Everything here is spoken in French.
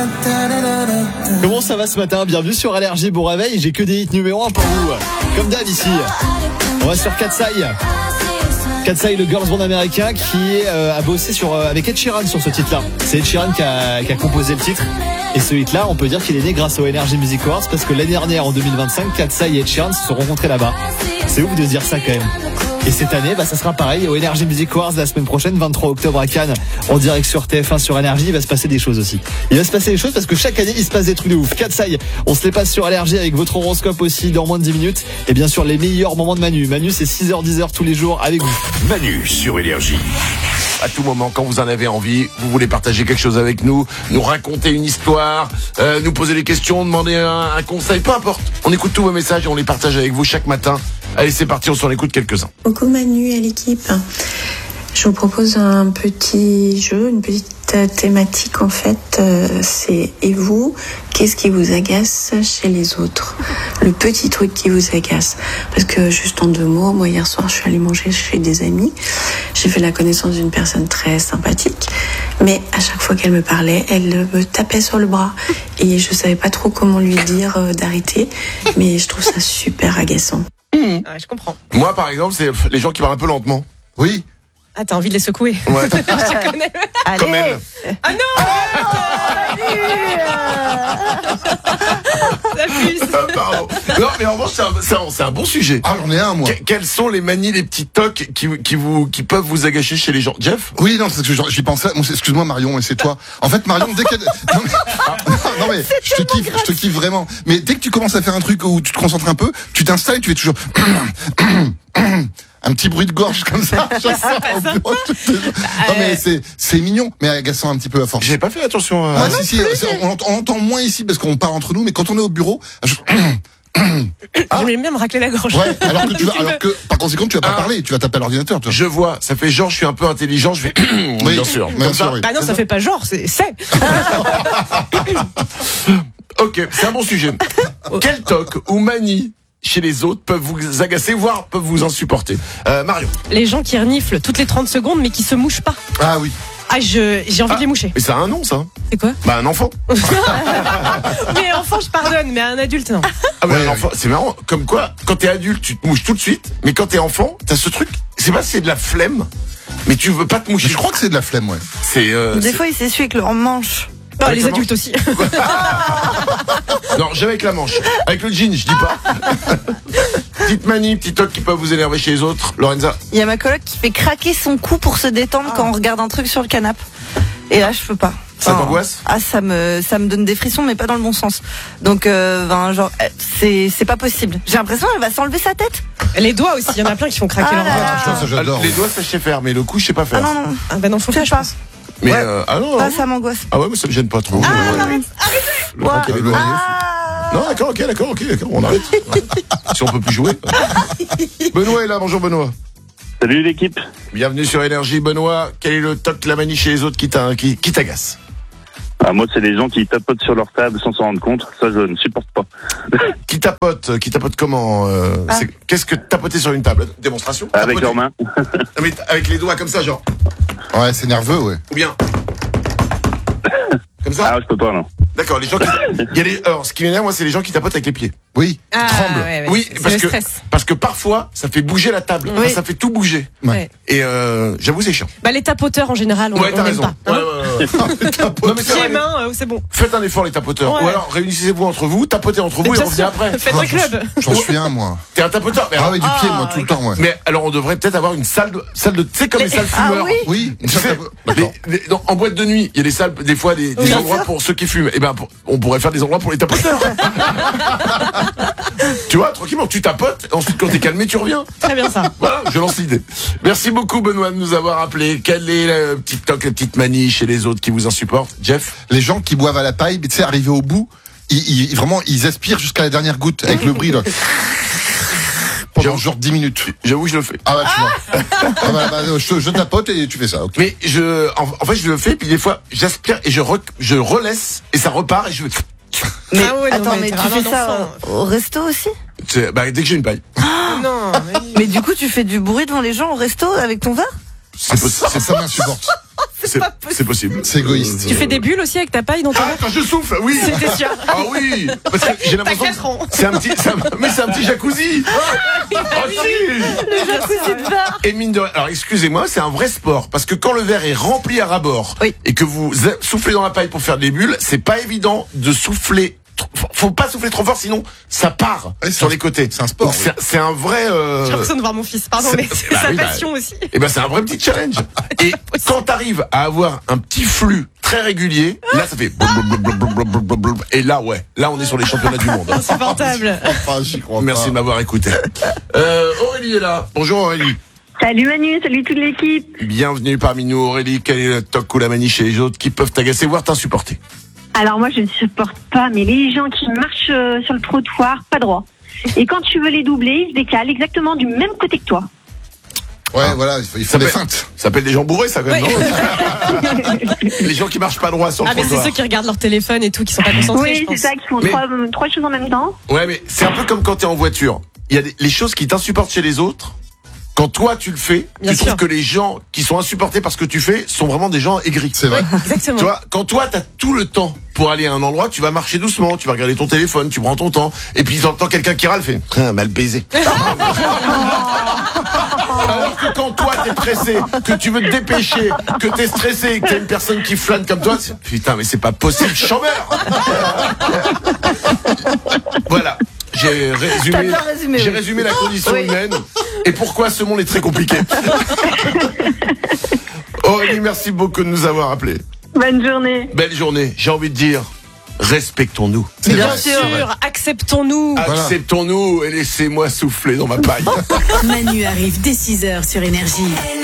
Comment ça va ce matin? Bienvenue sur Allergie, bon réveil. J'ai que des hits numéro 1 pour vous. Comme d'hab ici. On va sur Katsai. Katsai, le girls band américain qui a bossé avec Ed Sheeran sur ce titre-là. C'est Ed Sheeran qui a composé le titre. Et ce hit-là, on peut dire qu'il est né grâce au Energy Music Awards parce que l'année dernière, en 2025, Katsai et Ed Sheeran se sont rencontrés là-bas. C'est ouf de se dire ça quand même. Et cette année, ça sera pareil au Energy Music Awards la semaine prochaine, 23 octobre à Cannes, en direct sur TF1 sur Energy. Il va se passer des choses aussi. Il va se passer des choses parce que chaque année, il se passe des trucs de ouf. Katsai, on se les passe sur Allergie avec votre horoscope aussi dans moins de 10 minutes. Et bien sûr, les meilleurs moments de Manu. Manu, c'est 6h, 10h tous les jours avec vous. Manu sur Énergie. À tout moment, quand vous en avez envie, vous voulez partager quelque chose avec nous, nous raconter une histoire, nous poser des questions, demander un conseil, peu importe. On écoute tous vos messages et on les partage avec vous chaque matin. Allez, c'est parti, on s'en écoute quelques-uns. Coucou Manu et l'équipe. Je vous propose un petit jeu, une petite thématique en fait. C'est et vous, qu'est-ce qui vous agace chez les autres? Le petit truc qui vous agace. Parce que juste en 2 mots, moi hier soir je suis allée manger chez des amis. J'ai fait la connaissance d'une personne très sympathique. Mais à chaque fois qu'elle me parlait, elle me tapait sur le bras. Et je savais pas trop comment lui dire d'arrêter. Mais je trouve ça super agaçant. Ah, je comprends. Moi, par exemple, c'est les gens qui parlent un peu lentement. Oui. Ah, t'as envie de les secouer. Ouais. Je te connais. Allez. Comme elle. Ah non. Ça pue. Pardon. Non, mais en revanche, c'est un bon sujet. Ah, j'en ai un, moi. Quelles sont les manies, les petits tocs qui peuvent vous agacer chez les gens? Jeff? Oui, non, c'est parce que j'y pensais. Excuse-moi, Marion, et c'est toi. En fait, Marion, dès qu'elle... Non, mais je te kiffe vraiment. Mais dès que tu commences à faire un truc où tu te concentres un peu, tu t'installes et tu fais toujours... un petit bruit de gorge comme ça. Non, mais c'est mignon, mais agaçant un petit peu à force. J'ai pas fait attention à... Ah, si, on entend moins ici parce qu'on parle entre nous, mais quand on est au bureau... J'aime bien me racler la gorge. Ouais, alors que par conséquent tu vas pas parler, tu vas taper à l'ordinateur, toi. Je vois, ça fait genre je suis un peu intelligent, je vais Oui, bien sûr. bien sûr, oui. Ah non, ça fait pas genre, c'est. OK, c'est un bon sujet. Quel toc ou manie chez les autres peuvent vous agacer, voire peuvent vous insupporter? Marion. Les gens qui reniflent toutes les 30 secondes mais qui se mouchent pas. Ah oui. Ah, j'ai envie de les moucher. Mais ça a un nom, ça. C'est quoi? Un enfant. Mais enfant, je pardonne, mais un adulte, non. Ah un enfant, c'est marrant. Comme quoi, quand t'es adulte, tu te mouches tout de suite, mais quand t'es enfant, t'as ce truc. C'est pas si c'est de la flemme, mais tu veux pas te moucher. Je crois que c'est de la flemme, ouais. Des fois, il s'essuie avec leur manche. Non, Avec les la adultes aussi. Non, jamais avec la manche. Avec le jean, je dis pas. Petite manie, petit toc qui peuvent vous énerver chez les autres. Lorenza. Il y a ma coloc qui fait craquer son cou pour se détendre quand on regarde un truc sur le canapé. Et là, je peux pas. Ça t'angoisse? Ah, ça me donne des frissons, mais pas dans le bon sens. Donc, genre, c'est pas possible. J'ai l'impression qu'elle va s'enlever sa tête. Les doigts aussi, il y en a plein qui font craquer leurs doigts. Je pense que j'adore. Les doigts, ça je sais faire, mais le cou, je sais pas faire. Ah non. Ah bah non, faut le faire, je pense. Mais Ouais. non. Ah, ça m'angoisse. Ah ouais, mais ça me gêne pas trop. Ouais. Non, d'accord, on arrête. Si on peut plus jouer. Benoît est là, bonjour Benoît. Salut l'équipe. Bienvenue sur Énergie. Benoît, quel est le toc, la manie chez les autres qui t'agace? Moi, c'est les gens qui tapotent sur leur table sans s'en rendre compte. Ça, je ne supporte pas. Qui tapote comment Qu'est-ce que tapoter sur une table? Démonstration? Avec Tapoter. leurs mains. Non, mais avec les doigts comme ça, genre. Ouais, c'est nerveux, ouais. Ou bien. Comme ça? Ah, je peux pas, non. D'accord, les gens qui... Alors, ce qui m'énerve, moi, c'est les gens qui tapotent avec les pieds. Oui. Ah, Tremble. ouais. Oui, C'est parce le que, stress. parce que parfois, ça fait bouger la table. Oui. Ça fait tout bouger. Ouais. Et j'avoue, c'est chiant. Bah, les tapoteurs en général, on Ouais, t'as n'aime raison. pas. Ouais. Non, mais c'est Pieds, vrai. mains, c'est bon. Faites un effort, les tapoteurs. Ouais. Ou alors, réunissez-vous entre vous, tapotez entre vous et Bien revenez sûr. après. Faites un club. J'en suis un, moi. T'es un tapoteur. Mais, Ah oui, du pied, moi, Ah, tout le temps, ouais. mais alors, on devrait peut-être avoir une salle de, tu sais, comme les salles Ah fumeurs. oui. Oui, Tu sais, d'accord. en boîte de nuit, il y a des salles, des fois, des Bien endroits sûr. pour ceux qui fument. Et ben, on pourrait faire des endroits pour les tapoteurs. Tu vois, tranquillement, tu tapotes, ensuite, quand t'es calmé, tu reviens. Très bien ça. Voilà, je lance l'idée. Merci beaucoup, Benoît, de nous avoir appelé. Quelle est la petite toc, la petite manie chez les autres qui vous insupportent? Jeff? Les gens qui boivent à la paille, mais tu sais, arrivés au bout, vraiment, ils aspirent jusqu'à la dernière goutte avec le bruit, là. Pendant genre 10 minutes. J'avoue, je le fais. Ah bah, tu vois. Ah bah, je tapote et tu fais ça, ok. Mais en fait, je le fais, puis des fois, j'aspire et je relaisse, et ça repart, et je fais... Mais Ah ouais, non, attends, mais mais t'es tu vraiment fais ça un au resto aussi? Dès que j'ai une paille. Non, Mais du coup, tu fais du bruit devant les gens au resto avec ton verre? C'est ça m'insupporte. C'est possible. C'est égoïste. Tu fais des bulles aussi avec ta paille dans ton verre? Quand je souffle, oui. C'était sûr. Ah oui. Parce que j'ai l'impression. T'as 4 ans. C'est un petit jacuzzi. Oh, si. Le jacuzzi de verre. Et mine de rien, alors excusez-moi, c'est un vrai sport parce que quand le verre est rempli à ras-bord et que vous soufflez dans la paille pour faire des bulles, c'est pas évident de souffler. Faut pas souffler trop fort, sinon ça part sur les côtés. C'est un sport. C'est un vrai. J'ai l'impression de voir mon fils. Pardon, mais c'est sa passion aussi. Et ben c'est un vrai petit challenge. Et quand t'arrives à avoir un petit flux très régulier, là ça fait. Et là là on est sur les championnats du monde. Insupportable. J'y crois pas. Merci de m'avoir écouté. Aurélie est là. Bonjour Aurélie. Salut Manu, salut toute l'équipe. Bienvenue parmi nous Aurélie. Quel est le toc ou la manie chez les autres qui peuvent t'agacer, voire t'insupporter? Alors moi je ne supporte pas, mais les gens qui marchent sur le trottoir, pas droit. Et quand tu veux les doubler, ils se décalent exactement du même côté que toi. Ouais, voilà, il faut des feintes. Ça s'appelle des gens bourrés, ça, quand même, non? Les gens qui marchent pas droit sur le mais trottoir. c'est ceux qui regardent leur téléphone et tout, qui sont pas concentrés. Oui, c'est ça, qui font trois choses en même temps. Ouais, mais c'est un peu comme quand t'es en voiture. Il y a les choses qui t'insupportent chez les autres. Quand toi tu le fais, tu trouves que les gens qui sont insupportés par ce que tu fais sont vraiment des gens aigris. C'est vrai. Exactement. Tu vois, quand toi t'as tout le temps pour aller à un endroit, tu vas marcher doucement, tu vas regarder ton téléphone, tu prends ton temps, et puis t'entends quelqu'un qui râle, fait mal baisé. Alors que quand toi t'es pressé, que tu veux te dépêcher, que t'es stressé, que t'as une personne qui flâne comme toi, putain mais c'est pas possible, chambeur. Voilà. J'ai résumé la condition humaine et pourquoi ce monde est très compliqué. Aurélie, merci beaucoup de nous avoir appelés. Bonne journée. Belle journée. J'ai envie de dire, respectons-nous. Bien sûr, acceptons-nous. Acceptons-nous et laissez-moi souffler dans ma paille. Manu arrive dès 6h sur Énergie.